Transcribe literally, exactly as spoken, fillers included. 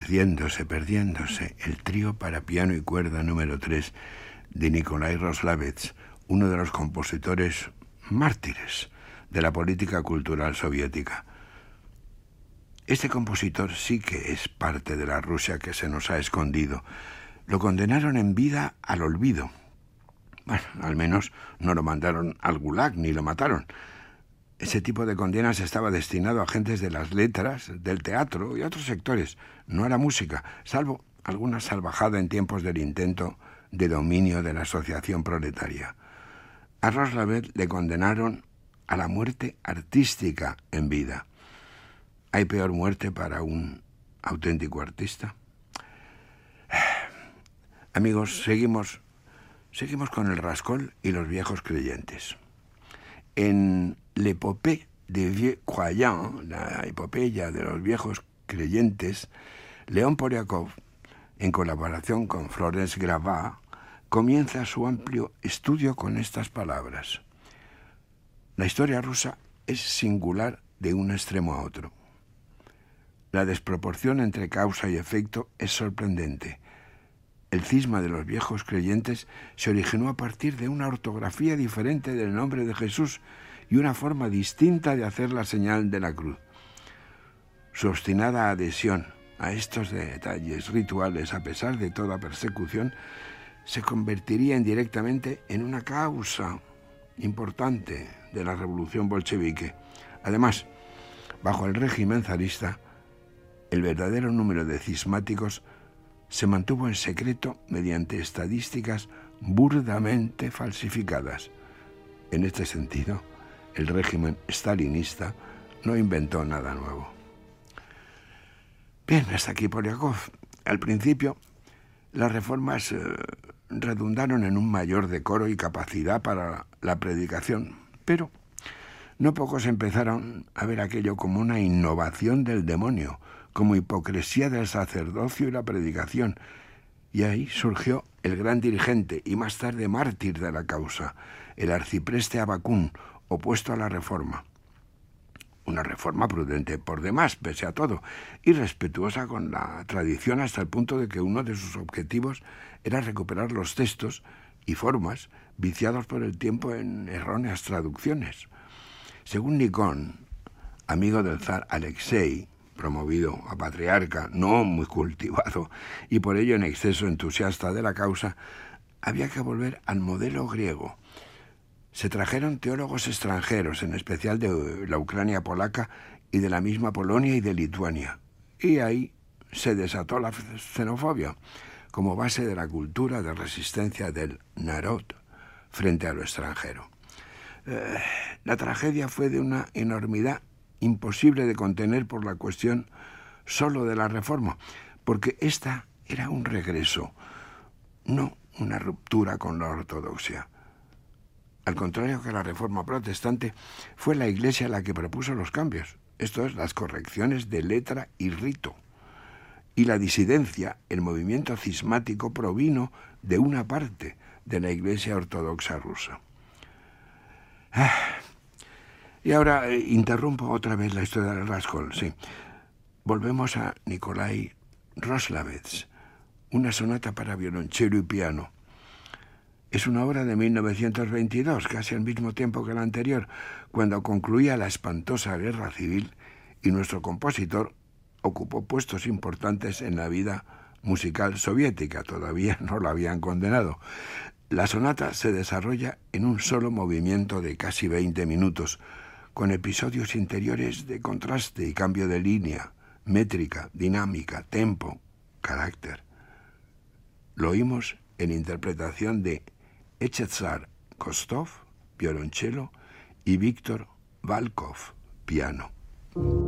Perdiéndose, perdiéndose, el trío para piano y cuerda número tres de Nikolai Roslavets, uno de los compositores mártires de la política cultural soviética. Este compositor sí que es parte de la Rusia que se nos ha escondido. Lo condenaron en vida al olvido. Bueno, al menos no lo mandaron al Gulag ni lo mataron. Ese tipo de condenas estaba destinado a agentes de las letras, del teatro y otros sectores. No a la música, salvo alguna salvajada en tiempos del intento de dominio de la asociación proletaria. A Roslavets le condenaron a la muerte artística en vida. ¿Hay peor muerte para un auténtico artista? Amigos, seguimos, seguimos con el Rascol y los viejos creyentes. En L'Épopée des Vieux Croyants, la epopeya de los viejos creyentes, León Poliakov, en colaboración con Florence Gravat, comienza su amplio estudio con estas palabras. La historia rusa es singular de un extremo a otro. La desproporción entre causa y efecto es sorprendente. El cisma de los viejos creyentes se originó a partir de una ortografía diferente del nombre de Jesús y una forma distinta de hacer la señal de la cruz. Su obstinada adhesión a estos detalles rituales, a pesar de toda persecución, se convertiría indirectamente en una causa importante de la revolución bolchevique. Además, bajo el régimen zarista, el verdadero número de cismáticos se mantuvo en secreto mediante estadísticas burdamente falsificadas. En este sentido, el régimen stalinista no inventó nada nuevo. Bien, hasta aquí Poliakov. Al principio, las reformas eh, redundaron en un mayor decoro y capacidad para la predicación, pero no pocos empezaron a ver aquello como una innovación del demonio, como hipocresía del sacerdocio y la predicación, y ahí surgió el gran dirigente y más tarde mártir de la causa, el arcipreste Abacún, opuesto a la reforma. Una reforma prudente por demás, pese a todo, y respetuosa con la tradición hasta el punto de que uno de sus objetivos era recuperar los textos y formas viciados por el tiempo en erróneas traducciones. Según Nikon, amigo del zar Alexei, promovido a patriarca, no muy cultivado, y por ello en exceso entusiasta de la causa, había que volver al modelo griego. Se trajeron teólogos extranjeros, en especial de la Ucrania polaca y de la misma Polonia y de Lituania. Y ahí se desató la xenofobia, como base de la cultura de resistencia del narod frente a lo extranjero. Eh, la tragedia fue de una enormidad imposible de contener por la cuestión solo de la reforma, porque esta era un regreso, no una ruptura con la ortodoxia. Al contrario que la reforma protestante, fue la Iglesia la que propuso los cambios, esto es, las correcciones de letra y rito. Y la disidencia, el movimiento cismático, provino de una parte de la Iglesia ortodoxa rusa. Ah, y ahora eh, interrumpo otra vez la historia del Rascol, sí. Volvemos a Nikolai Roslavets, una sonata para violonchelo y piano. Es una obra de mil novecientos veintidós, casi al mismo tiempo que la anterior, cuando concluía la espantosa guerra civil y nuestro compositor ocupó puestos importantes en la vida musical soviética. Todavía no lo habían condenado. La sonata se desarrolla en un solo movimiento de casi veinte minutos, con episodios interiores de contraste y cambio de línea, métrica, dinámica, tempo, carácter. Lo oímos en interpretación de Echezar Kostov, violonchelo, y Víctor Valkov, piano.